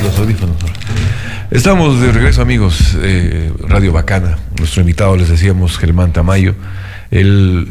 los audífonos. Estamos de regreso, amigos. Radio Bacana. Nuestro invitado, les decíamos, Germán Tamayo. Él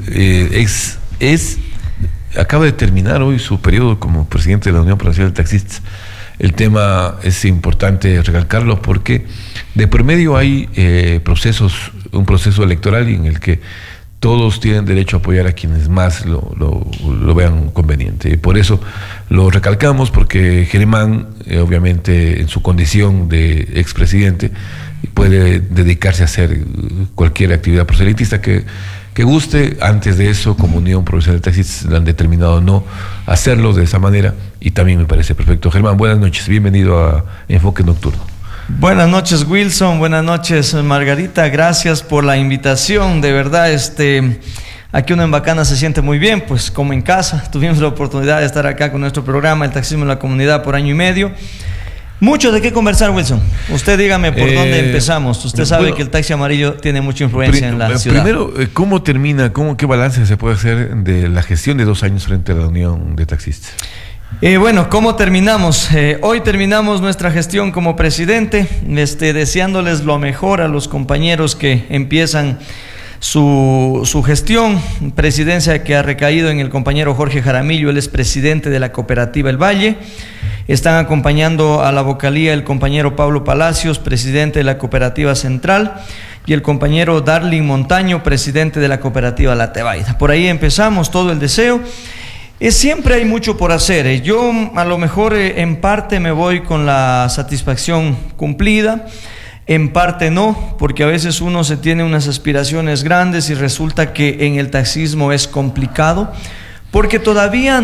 acaba de terminar hoy su periodo como presidente de la Unión Provincial de Taxistas. El tema es importante recalcarlo porque de por medio hay un proceso electoral en el que todos tienen derecho a apoyar a quienes más lo vean conveniente. Y por eso lo recalcamos, porque Germán, obviamente, en su condición de expresidente, puede dedicarse a hacer cualquier actividad proselitista que guste. Antes de eso, como Unión Provincial de Taxistas, han determinado no hacerlo de esa manera, y también me parece perfecto. Germán, buenas noches, bienvenido a Enfoque Nocturno. Buenas noches, Wilson, buenas noches, Margarita, gracias por la invitación. De verdad, aquí uno en Bacana se siente muy bien, pues como en casa. Tuvimos la oportunidad de estar acá con nuestro programa El Taxismo en la Comunidad por año y medio. Mucho de qué conversar, Wilson. Usted dígame por dónde empezamos. Usted sabe que el taxi amarillo tiene mucha influencia en la ciudad. Primero, ¿cómo termina, qué balance se puede hacer de la gestión de 2 años frente a la Unión de Taxistas? Bueno, ¿cómo terminamos? Hoy terminamos nuestra gestión como presidente, deseándoles lo mejor a los compañeros que empiezan su gestión, presidencia que ha recaído en el compañero Jorge Jaramillo. Él es presidente de la cooperativa El Valle. Están acompañando a la vocalía el compañero Pablo Palacios, presidente de la cooperativa Central, y el compañero Darling Montaño, presidente de la cooperativa La Tebaida. Por ahí empezamos, todo el deseo. Siempre hay mucho por hacer. Yo a lo mejor en parte me voy con la satisfacción cumplida, en parte no, porque a veces uno se tiene unas aspiraciones grandes y resulta que en el taxismo es complicado, porque todavía